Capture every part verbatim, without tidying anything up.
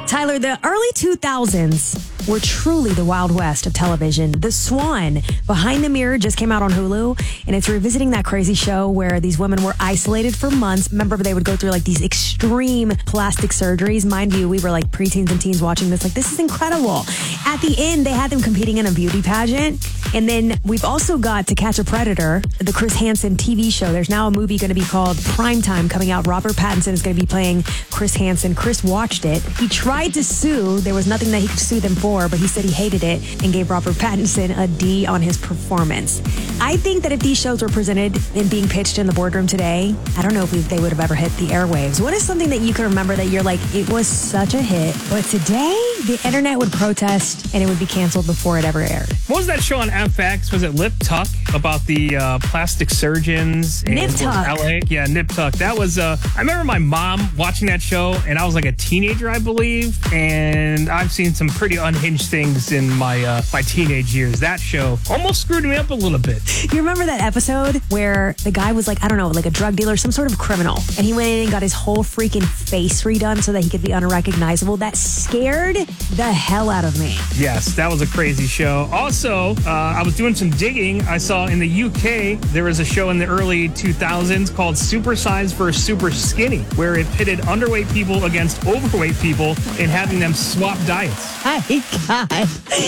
Tyler, the early two thousands were truly the Wild West of television. The Swan, Behind the Mirror, just came out on Hulu, and it's revisiting that crazy show where these women were isolated for months. Remember, they would go through like these extreme plastic surgeries. Mind you, we were like preteens and teens watching this, like, this is incredible. At the end, they had them competing in a beauty pageant. And then we've also got To Catch a Predator, the Chris Hansen T V show. There's now a movie going to be called Primetime coming out. Robert Pattinson is going to be playing Chris Hansen. Chris watched it. He tried to sue. There was nothing that he could sue them for, but he said he hated it and gave Robert Pattinson a D on his performance. I think that if these shows were presented and being pitched in the boardroom today, I don't know if we, they would have ever hit the airwaves. What is something that you can remember that you're like, it was such a hit, but today the internet would protest and it would be canceled before it ever aired? What was that show on F X? Was it Lip Tuck about the uh, plastic surgeons in Nip Tuck. L A? Yeah, Nip Tuck. That was, uh, I remember my mom watching that show, and I was like a teenager, I believe, and I've seen some pretty unhinged things in my uh, my teenage years. That show almost screwed me up a little bit. You remember that episode where the guy was like, I don't know, like a drug dealer, some sort of criminal, and he went in and got his whole freaking face redone so that he could be unrecognizable? That scared the hell out of me. Yes, that was a crazy show. Also, uh, I was doing some digging. I saw in the U K, there was a show in the early two thousands called Super Size versus Super Skinny, where it pitted underweight people against overweight people and having them swap diets. My God.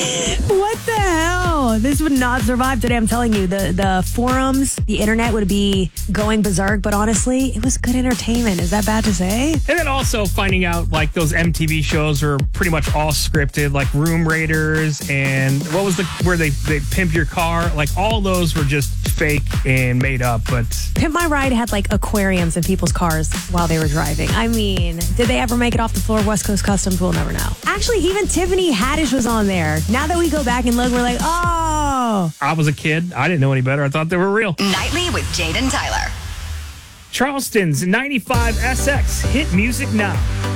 What the hell? This would not survive today. I'm telling you, the, the forums, the internet would be going berserk, but honestly, it was good entertainment. Is that bad to say? And then also finding out like those M T V shows are pretty much all scripted, like Room Raiders and what was the, where they, they pimp your car? Like all those were just fake and made up, but... Pimp My Ride had like aquariums in people's cars while they were driving. I mean, did they ever make it off the floor of West Coast Customs? We'll never know. Actually, even Tiffany Haddish was on there. Now that we go back and look, we're like, oh. I was a kid. I didn't know any better. I thought they were real. Nightly with Jade and Tyler. Charleston's ninety-five S X. Hit music now.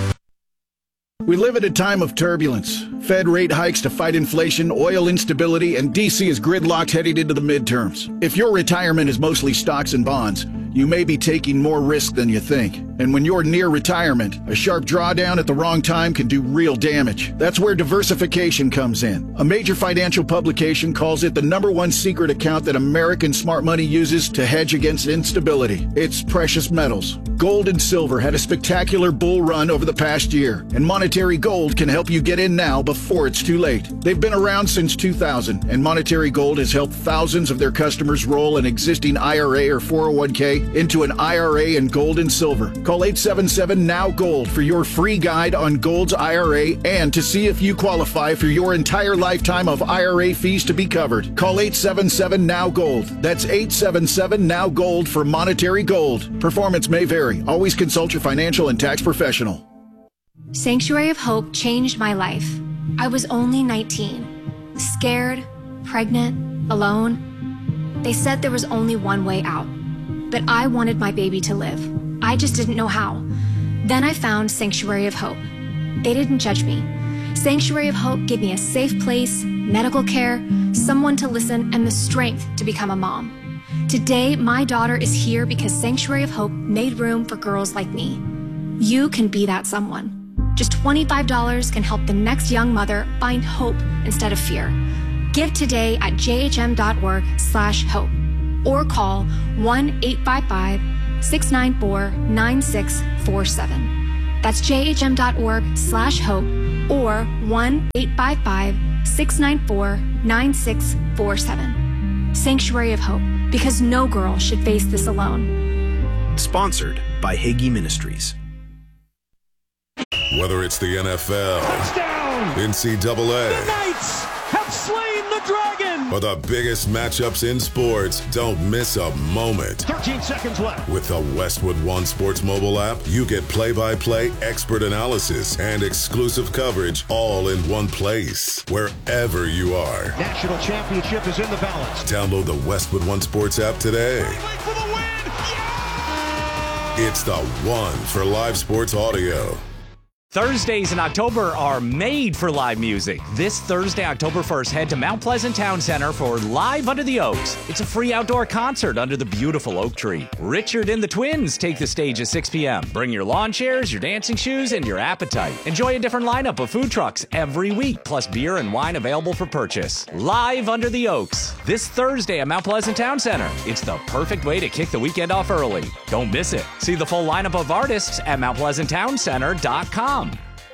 We live at a time of turbulence. Fed rate hikes to fight inflation, oil instability, and D C is gridlocked heading into the midterms. If your retirement is mostly stocks and bonds, you may be taking more risk than you think. And when you're near retirement, a sharp drawdown at the wrong time can do real damage. That's where diversification comes in. A major financial publication calls it the number one secret account that American smart money uses to hedge against instability. It's precious metals. Gold and silver had a spectacular bull run over the past year, and Monetary Gold can help you get in now before it's too late. They've been around since two thousand, and Monetary Gold has helped thousands of their customers roll an existing I R A or four oh one k into an I R A in gold and silver. Call eight seven seven N O W Gold for your free guide on Gold's I R A and to see if you qualify for your entire lifetime of I R A fees to be covered. Call eight seven seven N O W Gold. That's eight seven seven N O W Gold for Monetary Gold. Performance may vary. Always consult your financial and tax professional. Sanctuary of Hope changed my life. I was only nineteen, scared, pregnant, alone. They said there was only one way out, but I wanted my baby to live. I just didn't know how. Then I found Sanctuary of Hope. They didn't judge me. Sanctuary of Hope gave me a safe place, medical care, someone to listen, and the strength to become a mom. Today, my daughter is here because Sanctuary of Hope made room for girls like me. You can be that someone. Just twenty-five dollars can help the next young mother find hope instead of fear. Give today at jhm.org slash hope or call one eight five five, six nine four, nine six four seven. That's jhm.org slash hope or one eight five five, six nine four, nine six four seven. Sanctuary of Hope, because no girl should face this alone. Sponsored by Hagee Ministries. Whether it's the N F L, touchdown, N C double A, the Knights have slain the dragon, or the biggest matchups in sports, don't miss a moment. thirteen seconds left. With the Westwood One Sports mobile app, you get play-by-play expert analysis and exclusive coverage all in one place, wherever you are. National championship is in the balance. Download the Westwood One Sports app today. For the win. Yeah! It's the one for live sports audio. Thursdays in October are made for live music. This Thursday, October first, head to Mount Pleasant Town Center for Live Under the Oaks. It's a free outdoor concert under the beautiful oak tree. Richard and the Twins take the stage at six p.m. Bring your lawn chairs, your dancing shoes, and your appetite. Enjoy a different lineup of food trucks every week, plus beer and wine available for purchase. Live Under the Oaks, this Thursday at Mount Pleasant Town Center. It's the perfect way to kick the weekend off early. Don't miss it. See the full lineup of artists at mount pleasant town center dot com.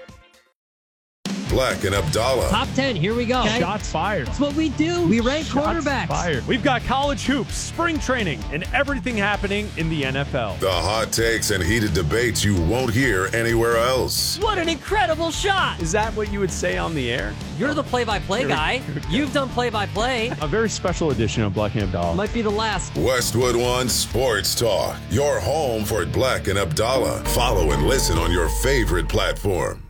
Black and Abdallah. Top ten, here we go. Okay. Shots fired. That's what we do. We rank Shots quarterbacks. Fired. We've got college hoops, spring training, and everything happening in the N F L. The hot takes and heated debates you won't hear anywhere else. What an incredible shot. Is that what you would say on the air? You're the play-by-play guy. You've done play-by-play. A very special edition of Black and Abdallah. Might be the last. Westwood One Sports Talk. Your home for Black and Abdallah. Follow and listen on your favorite platform.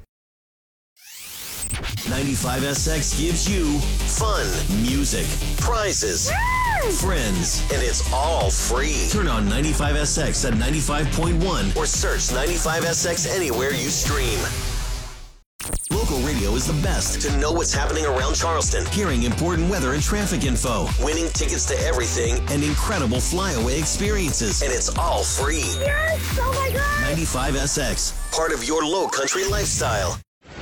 ninety-five S X gives you fun, music, prizes, friends, and it's all free. Turn on ninety-five S X at ninety-five point one or search ninety-five S X anywhere you stream. Local radio is the best to know what's happening around Charleston, hearing important weather and traffic info, winning tickets to everything, and incredible flyaway experiences. And it's all free. Yes! Oh my God! ninety-five S X, part of your low country lifestyle.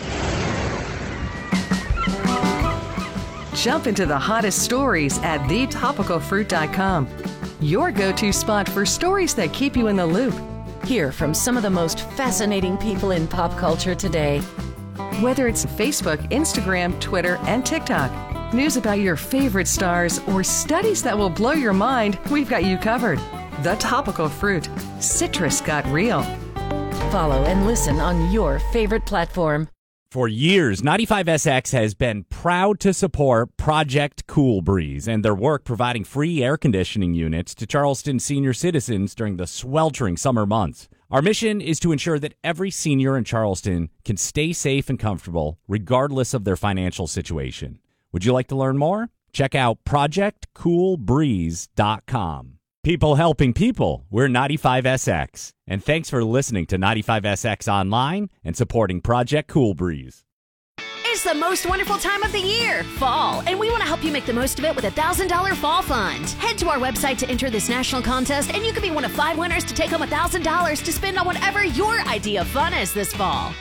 Jump into the hottest stories at the topical fruit dot com. Your go-to spot for stories that keep you in the loop. Hear from some of the most fascinating people in pop culture today. Whether it's Facebook, Instagram, Twitter, and TikTok, news about your favorite stars, or studies that will blow your mind, we've got you covered. The Topical Fruit. Citrus got real. Follow and listen on your favorite platform. For years, ninety-five S X has been proud to support Project Cool Breeze and their work providing free air conditioning units to Charleston senior citizens during the sweltering summer months. Our mission is to ensure that every senior in Charleston can stay safe and comfortable regardless of their financial situation. Would you like to learn more? Check out project cool breeze dot com. People helping people, we're ninety-five S X. And thanks for listening to ninety-five S X Online and supporting Project Cool Breeze. It's the most wonderful time of the year, fall, and we want to help you make the most of it with a one thousand dollars Fall Fund. Head to our website to enter this national contest, and you could be one of five winners to take home one thousand dollars to spend on whatever your idea of fun is this fall.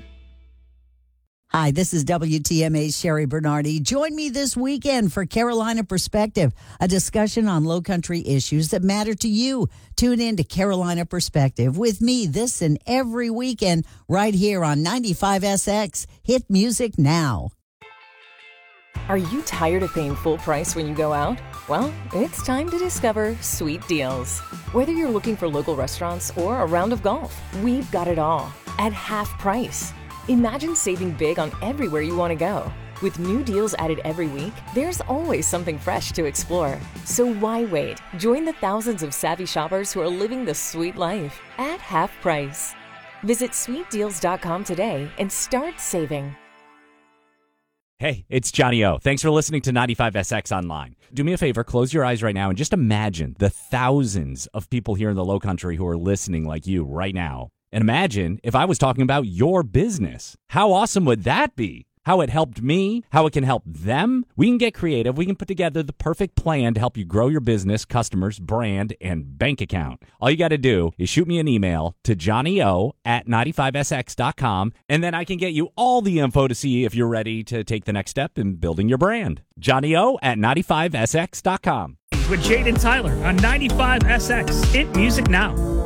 Hi, this is W T M A's Sherry Bernardi. Join me this weekend for Carolina Perspective, a discussion on low country issues that matter to you. Tune in to Carolina Perspective with me this and every weekend right here on ninety-five S X. Hit music now. Are you tired of paying full price when you go out? Well, it's time to discover Sweet Deals. Whether you're looking for local restaurants or a round of golf, we've got it all at half price. Imagine saving big on everywhere you want to go. With new deals added every week, there's always something fresh to explore. So why wait? Join the thousands of savvy shoppers who are living the sweet life at half price. Visit sweet deals dot com today and start saving. Hey, it's Johnny O. Thanks for listening to ninety-five S X Online. Do me a favor, close your eyes right now and just imagine the thousands of people here in the Low Country who are listening like you right now. And imagine if I was talking about your business. How awesome would that be? How it helped me, how it can help them. We can get creative. We can put together the perfect plan to help you grow your business, customers, brand, and bank account. All you got to do is shoot me an email to johnny-o at ninety-five S X dot com, and then I can get you all the info to see if you're ready to take the next step in building your brand. johnny-o at ninety-five S X dot com. With Jade and Tyler on ninety-five S X. Hit music now.